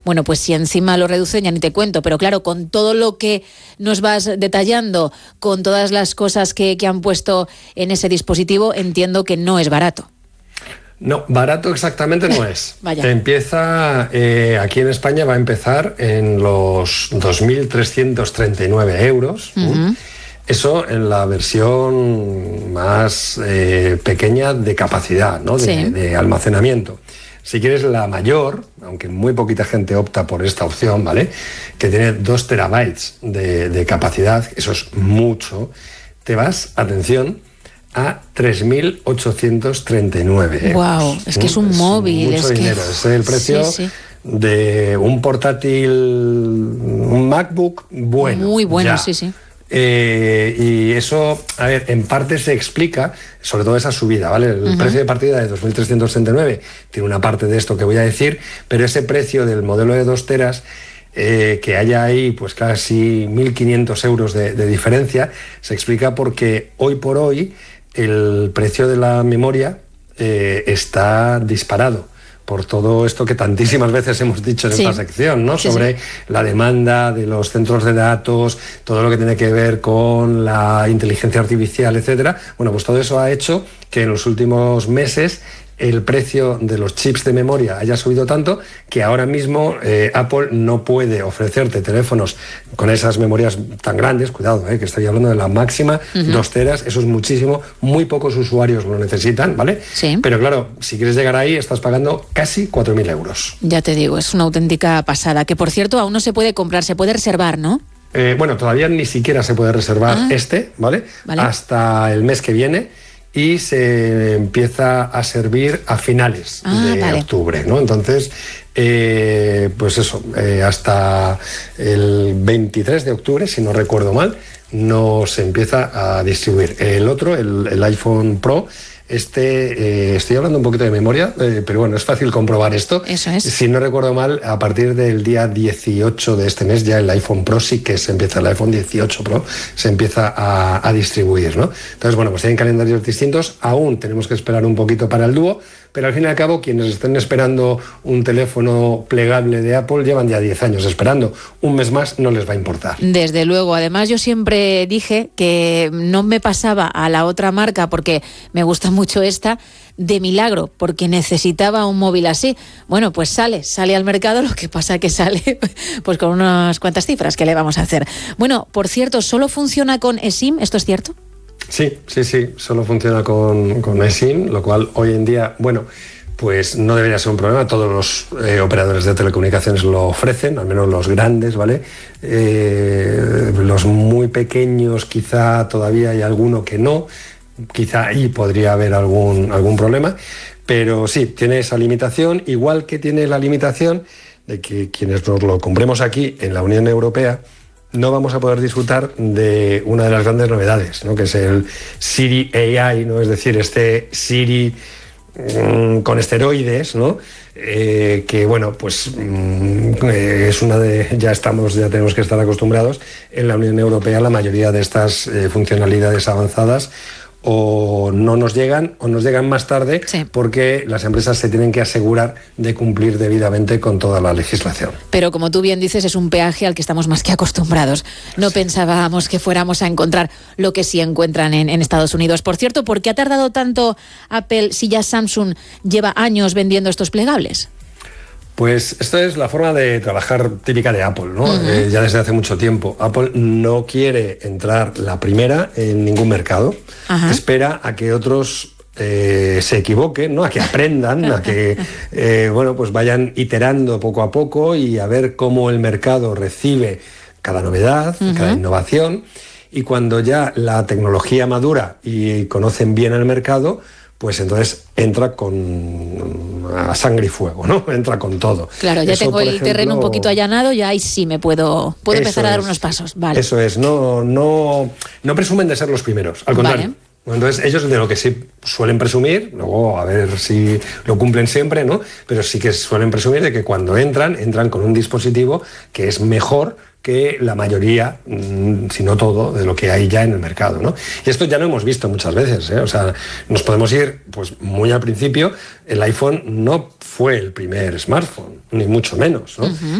Bueno, pues si encima lo reducen ya ni te cuento, pero claro, con todo lo que nos vas detallando, con todas las cosas que han puesto en ese dispositivo, entiendo que no es barato. No, barato exactamente no es. Vaya. Empieza, aquí en España va a empezar en los 2.339 euros. Uh-huh. Eso en la versión más pequeña de capacidad, ¿no? De almacenamiento. Si quieres la mayor, aunque muy poquita gente opta por esta opción, ¿vale? Que tiene 2 terabytes de capacidad, eso es mucho, te vas, atención, a 3.839 euros. Wow, es que es un móvil. Mucho dinero, es el precio de un portátil, un MacBook bueno. Muy bueno, ya. sí. Y eso, a ver, en parte se explica, sobre todo esa subida, ¿vale? El precio de partida de 2.339 tiene una parte de esto que voy a decir, pero ese precio del modelo de 2 teras, que haya ahí pues casi 1.500 euros de diferencia, se explica porque hoy por hoy el precio de la memoria está disparado por todo esto que tantísimas veces hemos dicho en esta sección, ¿no? Sobre la demanda de los centros de datos, todo lo que tiene que ver con la inteligencia artificial, etcétera. Bueno, pues todo eso ha hecho que en los últimos meses el precio de los chips de memoria haya subido tanto que ahora mismo Apple no puede ofrecerte teléfonos con esas memorias tan grandes, cuidado, que estoy hablando de la máxima, 2 teras, eso es muchísimo, muy pocos usuarios lo necesitan, ¿vale? Sí. Pero claro, si quieres llegar ahí estás pagando casi 4.000 euros. Ya te digo, es una auténtica pasada, que por cierto aún no se puede comprar, se puede reservar, ¿no? Bueno, todavía ni siquiera se puede reservar ¿vale? Hasta el mes que viene. Y se empieza a servir a finales de octubre, ¿no? Entonces, pues eso, hasta el 23 de octubre, si no recuerdo mal, no se empieza a distribuir. El otro, el iPhone Pro, estoy hablando un poquito de memoria, pero bueno, es fácil comprobar esto. Eso es. Si no recuerdo mal, a partir del día 18 de este mes ya el iPhone Pro sí que se empieza, el iPhone 18 Pro se empieza a distribuir, ¿no? Entonces, bueno, pues tienen calendarios distintos, aún tenemos que esperar un poquito para el Duo, pero al fin y al cabo, quienes estén esperando un teléfono plegable de Apple llevan ya 10 años esperando. Un mes más no les va a importar. Desde luego. Además, yo siempre dije que no me pasaba a la otra marca porque me gusta mucho esta de milagro, porque necesitaba un móvil así. Bueno, pues sale al mercado, lo que pasa que sale pues con unas cuantas cifras que le vamos a hacer. Bueno, por cierto, ¿solo funciona con eSIM? ¿Esto es cierto? Sí, solo funciona con eSIM, lo cual hoy en día, bueno, pues no debería ser un problema. Todos los operadores de telecomunicaciones lo ofrecen, al menos los grandes, ¿vale? Los muy pequeños quizá todavía hay alguno que no, quizá ahí podría haber algún problema, pero sí, tiene esa limitación, igual que tiene la limitación de que quienes nos lo compremos aquí en la Unión Europea no vamos a poder disfrutar de una de las grandes novedades, ¿no? Que es el Siri AI, ¿no? Es decir, este Siri con esteroides, ¿no? Que bueno, pues es una de... Ya tenemos que estar acostumbrados en la Unión Europea, la mayoría de estas funcionalidades avanzadas o no nos llegan o nos llegan más tarde porque las empresas se tienen que asegurar de cumplir debidamente con toda la legislación. Pero como tú bien dices, es un peaje al que estamos más que acostumbrados. No pensábamos que fuéramos a encontrar lo que sí encuentran en Estados Unidos. Por cierto, ¿por qué ha tardado tanto Apple si ya Samsung lleva años vendiendo estos plegables? Pues esto es la forma de trabajar típica de Apple, ¿no? Ya desde hace mucho tiempo. Apple no quiere entrar la primera en ningún mercado. Espera a que otros se equivoquen, ¿no? A que aprendan, a que bueno, pues vayan iterando poco a poco y a ver cómo el mercado recibe cada novedad, cada innovación. Y cuando ya la tecnología madura y conocen bien el mercado, pues entonces entra a sangre y fuego, ¿no? Entra con todo. Claro, ya tengo el terreno un poquito allanado, ya ahí sí me puedo empezar a dar unos pasos. Vale. Eso es, no presumen de ser los primeros, al contrario. Vale. Entonces ellos de lo que sí suelen presumir, luego a ver si lo cumplen siempre, ¿no? Pero sí que suelen presumir de que cuando entran con un dispositivo que es mejor que la mayoría, si no todo, de lo que hay ya en el mercado, ¿no? Y esto ya lo hemos visto muchas veces, ¿eh? O sea, nos podemos ir pues muy al principio. El iPhone no fue el primer smartphone, ni mucho menos, ¿no?